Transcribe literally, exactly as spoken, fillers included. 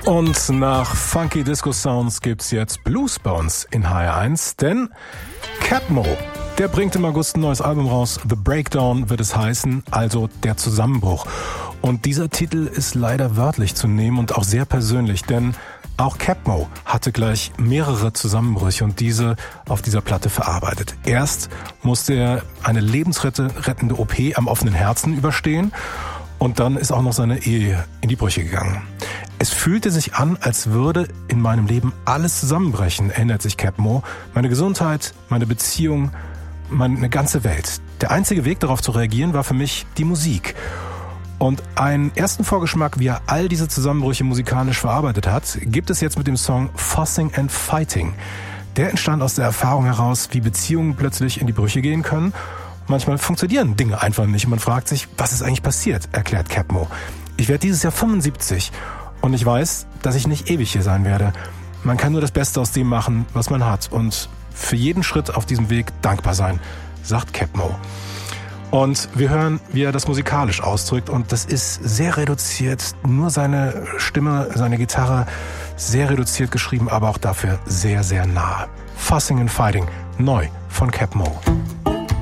Und nach Funky Disco Sounds gibt's jetzt Blues bei uns in H R eins, denn Capmo, der bringt im August ein neues Album raus. The Breakdown wird es heißen, also der Zusammenbruch. Und dieser Titel ist leider wörtlich zu nehmen und auch sehr persönlich, denn auch Capmo hatte gleich mehrere Zusammenbrüche und diese auf dieser Platte verarbeitet. Erst musste er eine lebensrettende O P am offenen Herzen überstehen und dann ist auch noch seine Ehe in die Brüche gegangen. Es fühlte sich an, als würde in meinem Leben alles zusammenbrechen, erinnert sich Capmo. Meine Gesundheit, meine Beziehung, meine ganze Welt. Der einzige Weg darauf zu reagieren war für mich die Musik. Und einen ersten Vorgeschmack, wie er all diese Zusammenbrüche musikalisch verarbeitet hat, gibt es jetzt mit dem Song Fussing and Fighting. Der entstand aus der Erfahrung heraus, wie Beziehungen plötzlich in die Brüche gehen können. Manchmal funktionieren Dinge einfach nicht und man fragt sich, was ist eigentlich passiert, erklärt Capmo. Ich werde dieses Jahr fünfundsiebzig und ich weiß, dass ich nicht ewig hier sein werde. Man kann nur das Beste aus dem machen, was man hat und für jeden Schritt auf diesem Weg dankbar sein, sagt Capmo. Und wir hören, wie er das musikalisch ausdrückt und das ist sehr reduziert, nur seine Stimme, seine Gitarre, sehr reduziert geschrieben, aber auch dafür sehr, sehr nah. Fussing and Fighting, neu von Capmo.